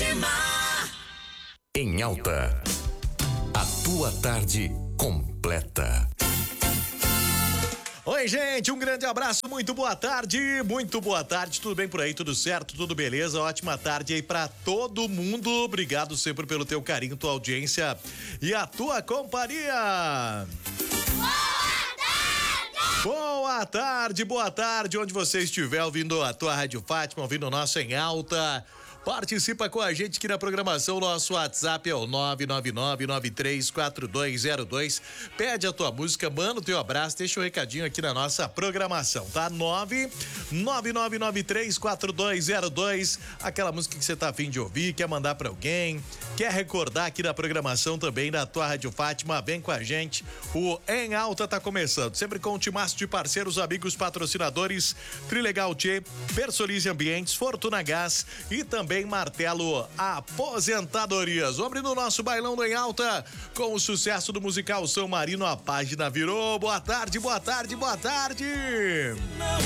Em Alta, a tua tarde completa. Oi, gente, um grande abraço, muito boa tarde, tudo bem por aí, tudo certo, tudo beleza, ótima tarde aí pra todo mundo, obrigado sempre pelo teu carinho, tua audiência e a tua companhia. Boa tarde, onde você estiver ouvindo a tua Rádio Fátima, ouvindo o nosso Em Alta. Participa com a gente aqui na programação, nosso WhatsApp é o 999934202. Pede a tua música, manda o teu abraço, deixa um recadinho aqui na nossa programação, tá? 999934202. Aquela música que você tá a fim de ouvir, quer mandar pra alguém, quer recordar aqui na programação também da tua Rádio Fátima, vem com a gente. O Em Alta tá começando, sempre com um timaço de parceiros, amigos, patrocinadores, Trilegal Tchê, Persolize Ambientes, Fortuna Gás e também Martelo Aposentadorias. Vamos abrir no nosso bailão do Em Alta com o sucesso do musical São Marino, a página virou. Boa tarde.